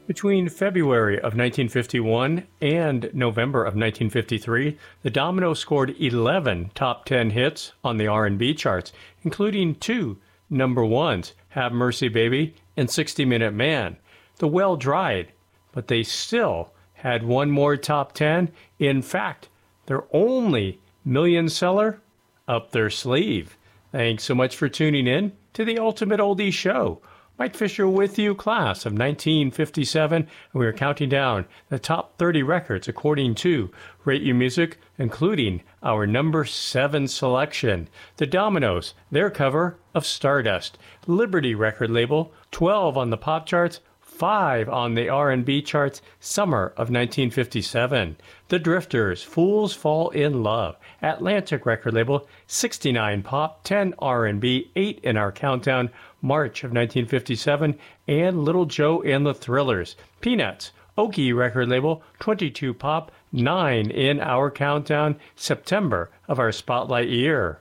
Between February of 1951 and November of 1953, the Dominoes scored 11 top 10 hits on the R&B charts, including two number ones, Have Mercy Baby and 60-Minute Man. The well dried, but they still had one more top 10. In fact, their only million seller up their sleeve. Thanks so much for tuning in to the Ultimate Oldies Show. Mike Fisher with you, class of 1957, and we are counting down the top 30 records according to Rate You Music, including our number 7 selection. The Dominoes, their cover of Stardust. Liberty record label, 12 on the pop charts, 5 on the R&B charts, summer of 1957. The Drifters, Fools Fall in Love. Atlantic record label, 69 pop, 10 R&B, 8 in our countdown, March of 1957. And Little Joe and the Thrillers. Peanuts, Okie record label, 22 pop, 9 in our countdown, September of our spotlight year.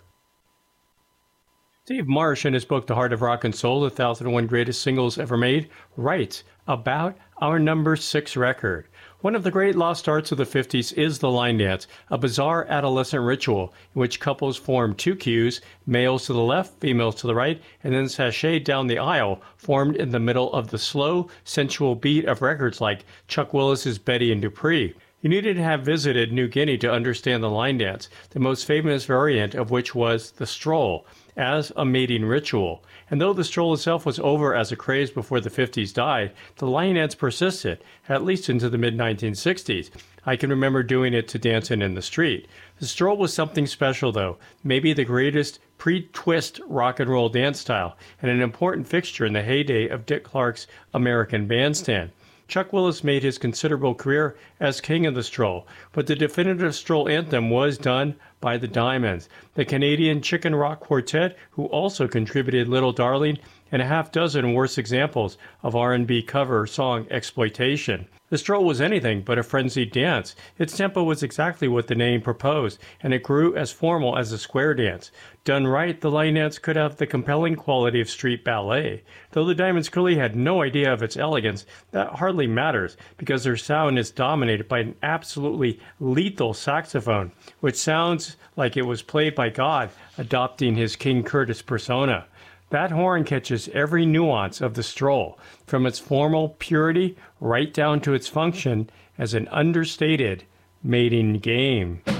Dave Marsh, in his book, The Heart of Rock and Soul, 1001 Greatest Singles Ever Made, writes about our number 6 record. One of the great lost arts of the 50s is the line dance, a bizarre adolescent ritual in which couples form two queues, males to the left, females to the right, and then sashay down the aisle, formed in the middle of the slow, sensual beat of records like Chuck Willis's Betty and Dupree. You needed to have visited New Guinea to understand the line dance, the most famous variant of which was the stroll, as a mating ritual. And though the stroll itself was over as a craze before the 50s died, the line dance persisted, at least into the mid-1960s. I can remember doing it to dancing in the street. The stroll was something special, though, maybe the greatest pre-twist rock and roll dance style, and an important fixture in the heyday of Dick Clark's American Bandstand. Chuck Willis made his considerable career as king of the stroll, but the definitive stroll anthem was done by the Diamonds, the Canadian Chicken Rock Quartet, who also contributed Little Darling and a half dozen worse examples of R&B cover song exploitation. The stroll was anything but a frenzied dance. Its tempo was exactly what the name proposed, and it grew as formal as a square dance. Done right, the line dance could have the compelling quality of street ballet. Though the Diamonds clearly had no idea of its elegance, that hardly matters, because their sound is dominated by an absolutely lethal saxophone, which sounds like it was played by God, adopting his King Curtis persona. That horn catches every nuance of the stroll, from its formal purity right down to its function as an understated mating game.